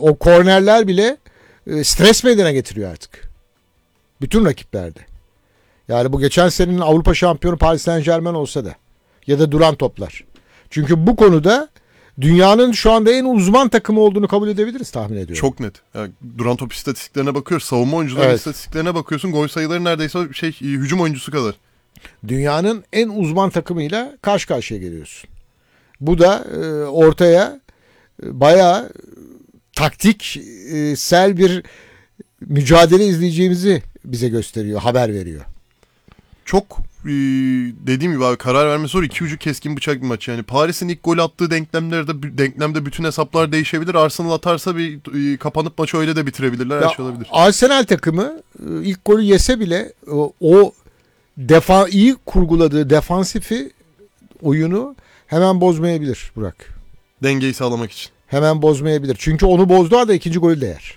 o kornerler bile stres meydana getiriyor artık. Bütün rakiplerde. Yani bu geçen senenin Avrupa şampiyonu Paris Saint-Germain olsa da ya da duran toplar. Çünkü bu konuda dünyanın şu anda en uzman takımı olduğunu kabul edebiliriz tahmin ediyorum. Çok net. Yani duran top istatistiklerine bakıyoruz. Savunma oyuncularının istatistiklerine bakıyorsun. Gol sayıları neredeyse hücum oyuncusu kadar. Dünyanın en uzman takımıyla karşı karşıya geliyorsun. Bu da ortaya bayağı taktiksel bir mücadele izleyeceğimizi bize gösteriyor, haber veriyor. Çok dediğim gibi abi karar vermesi zor. İki ucu keskin bıçak bir maç. Yani Paris'in ilk gol attığı denklemde bütün hesaplar değişebilir. Arsenal atarsa kapanıp maçı öyle de bitirebilirler. Her şey olabilir. Arsenal takımı ilk golü yese bile o iyi kurguladığı defansifi oyunu hemen bozmayabilir Burak. Dengeyi sağlamak için. Hemen bozmayabilir. Çünkü onu bozduğu da ikinci golü de yer.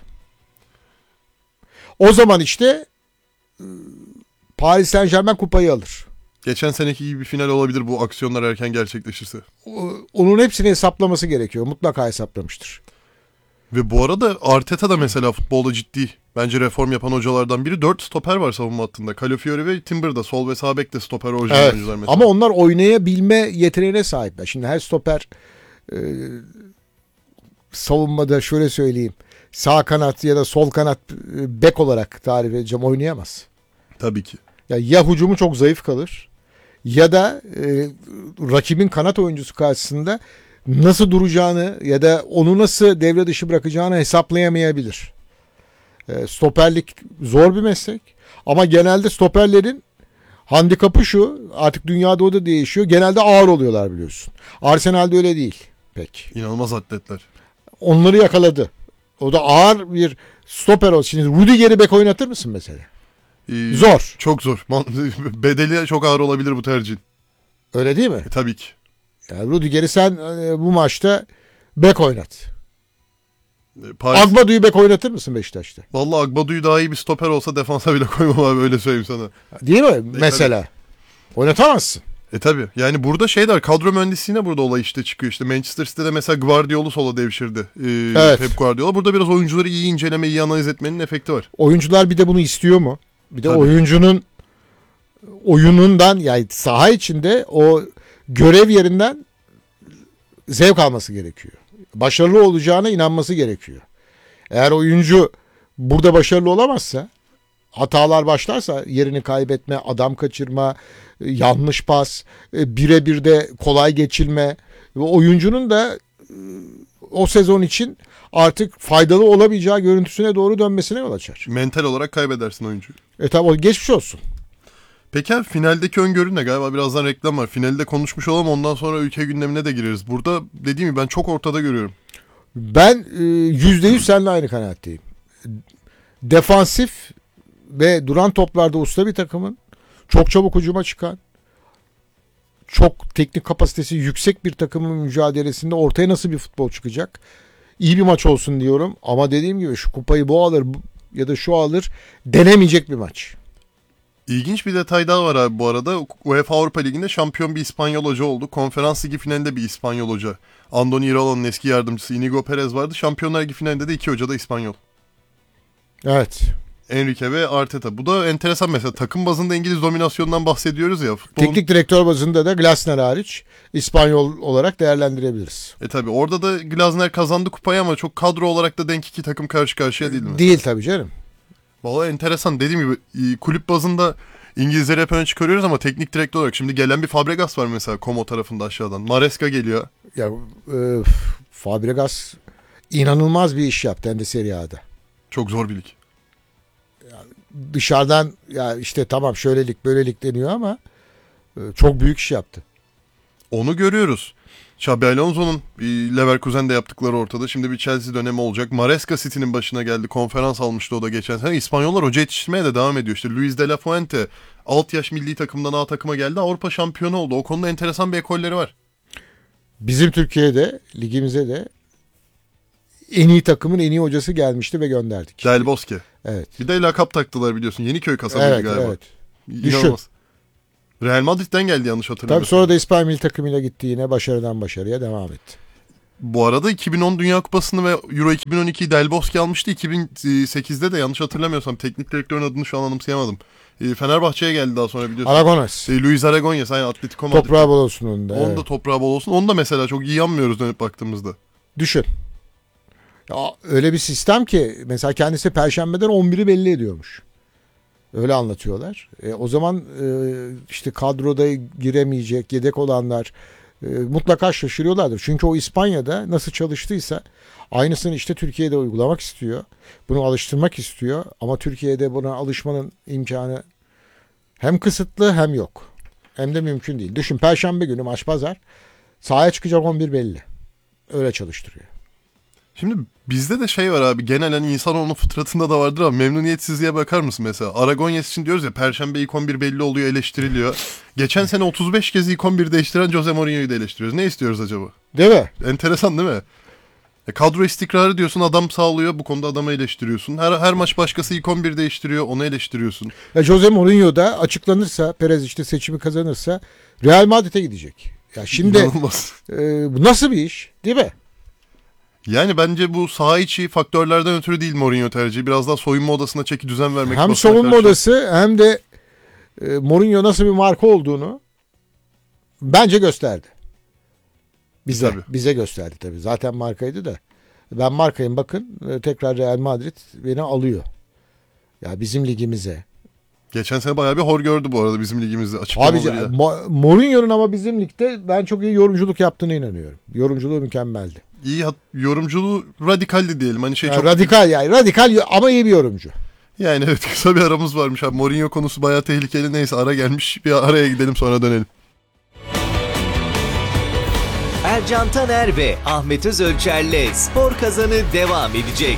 O zaman işte Paris Saint-Germain kupayı alır. Geçen seneki gibi bir final olabilir bu aksiyonlar erken gerçekleşirse. Onun hepsini hesaplaması gerekiyor. Mutlaka hesaplamıştır. Ve bu arada Arteta da mesela futbolda ciddi bence reform yapan hocalardan biri. 4 stoper var savunma hattında. Calafiori ve Timber da sol ve sağ bek de stoper oyuncular mesela. Ama onlar oynayabilme yeteneğine sahipler. Şimdi her stoper savunmada şöyle söyleyeyim. Sağ kanat ya da sol kanat bek olarak tarif edeceğim oynayamaz. Tabii ki. Ya hücumu çok zayıf kalır ya da rakibin kanat oyuncusu karşısında nasıl duracağını ya da onu nasıl devre dışı bırakacağını hesaplayamayabilir. Stoperlik zor bir meslek ama genelde stoperlerin handikapı şu, artık dünyada o da değişiyor. Genelde ağır oluyorlar biliyorsun. Arsenal'de öyle değil pek. İnanılmaz atletler. Onları yakaladı. O da ağır bir stoper olsun. Şimdi Rüdiger'i bek oynatır mısın mesela? Zor. Çok zor. Bedeli çok ağır olabilir bu tercihin. Öyle değil mi? Tabii ki. Yani Rüdiger'i sen bu maçta bek oynat. Agbadu'yu bek oynatır mısın Beşiktaş'ta? Vallahi Agbadu'yu daha iyi bir stoper olsa defansa bile koymam abi, öyle söyleyeyim sana. Değil mi? Mesela. Tabii. Oynatamazsın. Tabii. Yani burada kadro mühendisliğine burada olay işte çıkıyor. İşte Manchester City'de mesela Guardiola'yı sola devşirdi. Pep Guardiola. Burada biraz oyuncuları iyi inceleme, iyi analiz etmenin efekti var. Oyuncular bir de bunu istiyor mu? Bir de oyuncunun oyunundan, yani saha içinde o görev yerinden zevk alması gerekiyor. Başarılı olacağına inanması gerekiyor. Eğer oyuncu burada başarılı olamazsa, hatalar başlarsa, yerini kaybetme, adam kaçırma, yanlış pas, birebir de kolay geçilme ve oyuncunun da o sezon için artık faydalı olamayacağı görüntüsüne doğru dönmesine yol açar. Mental olarak kaybedersin oyuncuyu. Tabi geçmiş olsun. Peki finaldeki öngörün ne? Galiba birazdan reklam var. Finalde konuşmuş olalım, ondan sonra ülke gündemine de gireriz. Burada dediğim gibi ben çok ortada görüyorum. Ben %100 seninle aynı kanaatteyim. Defansif ve duran toplarda usta bir takımın, çok çabuk hücuma çıkan, çok teknik kapasitesi yüksek bir takımın mücadelesinde ortaya nasıl bir futbol çıkacak? İyi bir maç olsun diyorum ama dediğim gibi şu kupayı bu alır ya da şu alır denemeyecek bir maç. İlginç bir detay daha var abi bu arada. UEFA Avrupa Ligi'nde şampiyon bir İspanyol hoca oldu. Konferans Ligi finalinde bir İspanyol hoca. Andoni Iraola'nın eski yardımcısı Inigo Perez vardı. Şampiyonlar Ligi finalinde de iki hoca da İspanyol. Evet. Enrique ve Arteta. Bu da enteresan mesela. Takım bazında İngiliz dominasyonundan bahsediyoruz ya. Teknik direktör bazında da Glasner hariç İspanyol olarak değerlendirebiliriz. Tabii orada da Glasner kazandı kupayı ama çok kadro olarak da denk iki takım karşı karşıya değil mi? Değil tabii canım. Vallahi enteresan. Dediğim gibi kulüp bazında İngilizleri hep öne çıkarıyoruz ama teknik direktör olarak şimdi gelen bir Fabregas var mesela Como tarafında aşağıdan. Maresca geliyor. Ya Fabregas inanılmaz bir iş yaptı hem de Serie A'da. Çok zor bir lig. Dışarıdan ya işte tamam şöylelik böylelik deniyor ama çok büyük iş yaptı. Onu görüyoruz. Xabi Alonso'nun Leverkusen'de yaptıkları ortada. Şimdi bir Chelsea dönemi olacak. Maresca City'nin başına geldi. Konferans almıştı o da geçen sene. İspanyollar hoca yetiştirmeye de devam ediyor. İşte Luis de la Fuente alt yaş milli takımdan A takıma geldi. Avrupa şampiyonu oldu. O konuda enteresan bir ekolleri var. Bizim Türkiye'de ligimize de en iyi takımın en iyi hocası gelmişti ve gönderdik. Del Bosque. Evet. Bir de lakap taktılar biliyorsun. Yeniköy kasabıydı galiba. Evet. İnanılmaz. Real Madrid'den geldi yanlış hatırlamıyorsam. Tabii sonra da İspanya milli takımıyla gitti, yine başarıdan başarıya devam etti. Bu arada 2010 Dünya Kupası'nı ve Euro 2012'yi Del Bosque almıştı. 2008'de de yanlış hatırlamıyorsam teknik direktörün adını şu an anımsayamadım. Fenerbahçe'ye geldi daha sonra biliyorsun. Aragones. Luis Aragonés, aynı Atletico Madrid. Toprağı bol olsun onun da. Onun Evet. da toprağı bol olsun. Onu da mesela çok iyi anmıyoruz dönüp baktığımızda. Düşün. Ya, öyle bir sistem ki mesela kendisi Perşembe'den 11'i belli ediyormuş. Öyle anlatıyorlar. O zaman işte kadroda giremeyecek yedek olanlar mutlaka şaşırıyorlardır. Çünkü o İspanya'da nasıl çalıştıysa aynısını işte Türkiye'de uygulamak istiyor. Bunu alıştırmak istiyor. Ama Türkiye'de buna alışmanın imkanı hem kısıtlı hem yok. Hem de mümkün değil. Düşün, Perşembe günü maç pazar. Sahaya çıkacak 11 belli. Öyle çalıştırıyor. Şimdi bizde de şey var abi, genelen insanoğlunun fıtratında da vardır ama memnuniyetsizliğe bakar mısın mesela? Aragones için diyoruz ya, Perşembe ilk 11 belli oluyor, eleştiriliyor. Geçen sene 35 kez ilk 11 değiştiren Jose Mourinho'yu da eleştiriyoruz. Ne istiyoruz acaba? Değil mi? Enteresan değil mi? Kadro istikrarı diyorsun, adam sağlıyor, bu konuda adamı eleştiriyorsun. Her maç başkası ilk 11 değiştiriyor, onu eleştiriyorsun. Jose Mourinho da açıklanırsa, Perez işte seçimi kazanırsa Real Madrid'e gidecek. Ya şimdi İnanılmaz. bu nasıl bir iş, değil mi? Yani bence bu saha içi faktörlerden ötürü değil Mourinho tercihi. Biraz daha soyunma odasına çeki düzen vermek. Hem soyunma odası hem de Mourinho nasıl bir marka olduğunu bence gösterdi. Bize gösterdi tabii. Zaten markaydı da. Ben markayım, bakın tekrar Real Madrid beni alıyor. Ya bizim ligimize. Geçen sene bayağı bir hor gördü bu arada bizim ligimizde. Abi Mourinho'nun ama bizim ligde ben çok iyi yorumculuk yaptığına inanıyorum. Yorumculuğu mükemmeldi. İyi yorumculuğu radikaldi diyelim. Hani çok radikal, yani radikal ama iyi bir yorumcu. Yani evet, kısa bir aramız varmış abi. Mourinho konusu bayağı tehlikeli. Neyse, ara gelmiş. Bir araya gidelim, sonra dönelim. Ercan Taner ve Ahmet Özölçer'le Spor Kazanı devam edecek.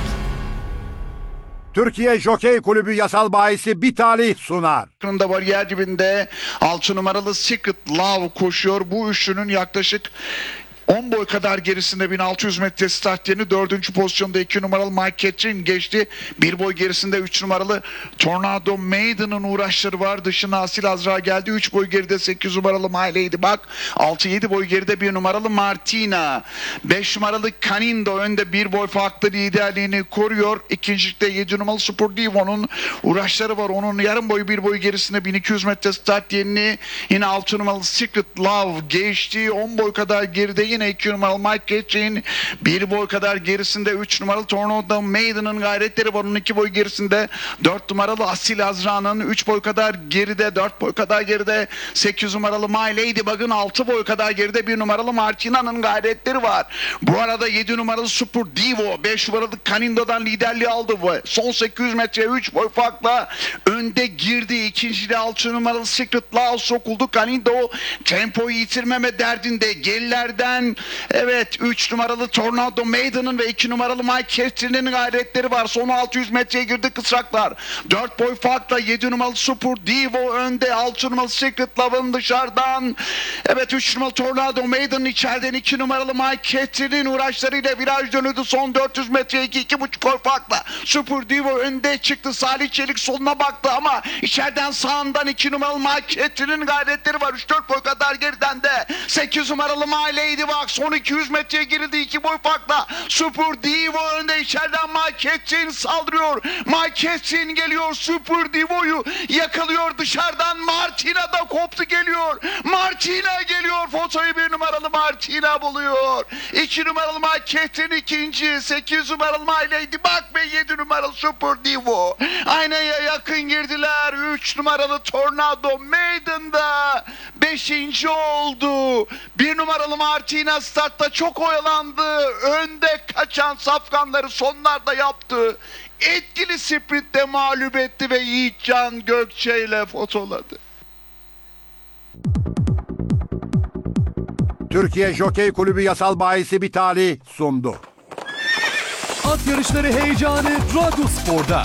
Türkiye Jokey Kulübü yasal bahisi Bitali sunar. Yakınında bariyer dibinde 6 numaralı Secret Love koşuyor. Bu üçlünün yaklaşık 10 boy kadar gerisinde 1600 metre start yerini, 4. pozisyonda 2 numaralı Mike Catrin geçti. 1 boy gerisinde 3 numaralı Tornado Maiden'ın uğraşları var. Dışına Asil Azra geldi. 3 boy geride 8 numaralı My Lady Bak. 6-7 boy geride 1 numaralı Martina. 5 numaralı Canindo önde 1 boy farklı liderliğini koruyor. İkincilikte 7 numaralı Super Divo'nun uğraşları var. Onun yarım boyu 1 boy gerisinde 1200 metre start yerini, yine 6 numaralı Secret Love geçti. 10 boy kadar geride yine 2 numaralı Mike Catrin, 1 boy kadar gerisinde 3 numaralı Tornado Maiden'ın gayretleri var. Onun 2 boy gerisinde 4 numaralı Asil Azra'nın, 3 boy kadar geride, 4 boy kadar geride 8 numaralı My Lady Bug'ın, 6 boy kadar geride 1 numaralı Martina'nın gayretleri var. Bu arada 7 numaralı Super Divo 5 numaralı Canindo'dan liderliği aldı ve son 800 metre 3 boy farkla önde girdi. İkincide 6 numaralı Secret Love sokuldu. Canindo tempoyu yitirmeme derdinde. Gerilerden evet 3 numaralı Tornado Maiden'ın ve 2 numaralı Mike Catrin'in gayretleri var. Son 600 metreye girdi kısraklar. 4 boy farkla 7 numaralı Super Divo önde. 6 numaralı Secret Love'ın dışarıdan. Evet 3 numaralı Tornado Maiden'ın içeriden, 2 numaralı Mike Catrin'in uğraşlarıyla viraj dönüldü. Son 400 metreye 2,5 boy farkla Super Divo önde çıktı. Salih Çelik soluna baktı ama içeriden sağından 2 numaralı Mike Catrin'in gayretleri var. 3-4 boy kadar geriden de 8 numaralı My Lady Bak son 200 metreye girildi 2 boy farkla. Super Divo önde, içeriden Mike Catrin saldırıyor. Mike Catrin geliyor, Super Divo'yu yakalıyor dışarıdan. Martina da koptu geliyor. Martina geliyor, fotoyu 1 numaralı Martina buluyor. 2 numaralı Mike Catrin ikinci, 8 numaralı My Lady Bak ve 7 numaralı Super Divo aynaya yakın girdiler. 3 numaralı Tornado Maiden da 5. oldu. 1 numaralı Martina startta çok oyalandı. Önde kaçan safkanları sonlarda yaptı. Etkili sprintte mağlup etti ve Yiğitcan Gökçe ile fotoladı. Türkiye Jokey Kulübü yasal bahisi Bitali sundu. At yarışları heyecanı Radyospor'da.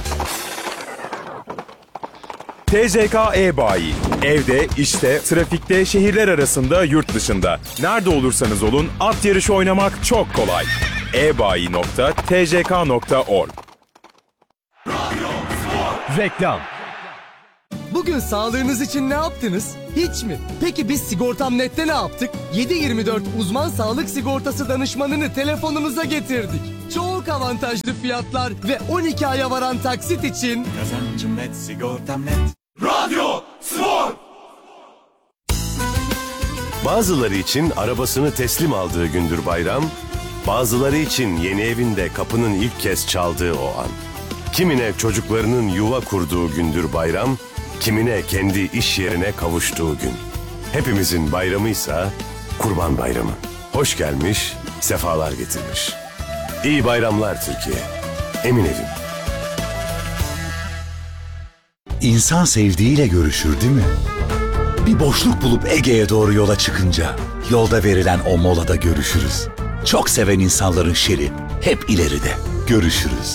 TCK e-Bayi. Evde, işte, trafikte, şehirler arasında, yurt dışında. Nerede olursanız olun at yarışı oynamak çok kolay. ebayi.tck.org. Reklam. Bugün sağlığınız için ne yaptınız? Hiç mi? Peki biz Sigortam.net'te ne yaptık? 7/24 uzman sağlık sigortası danışmanını telefonunuza getirdik. Çok avantajlı fiyatlar ve 12 aya varan taksit için... Kazancım net, sigortam net. Bazıları için arabasını teslim aldığı gündür bayram, bazıları için yeni evinde kapının ilk kez çaldığı o an. Kimine çocuklarının yuva kurduğu gündür bayram, kimine kendi iş yerine kavuştuğu gün. Hepimizin bayramıysa Kurban Bayramı. Hoş gelmiş, sefalar getirmiş. İyi bayramlar Türkiye. Emin evim. İnsan sevdiğiyle görüşür değil mi? Bir boşluk bulup Ege'ye doğru yola çıkınca yolda verilen o molada görüşürüz. Çok seven insanların şeri hep ileride. Görüşürüz.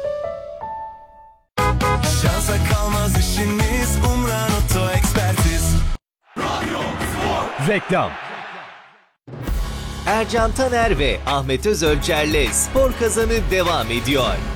Şansa kalmaz işiniz, Umran Oto Ekspertiz. Reklam. Ercan Taner ve Ahmet Özölçer'le Spor Kazanı devam ediyor.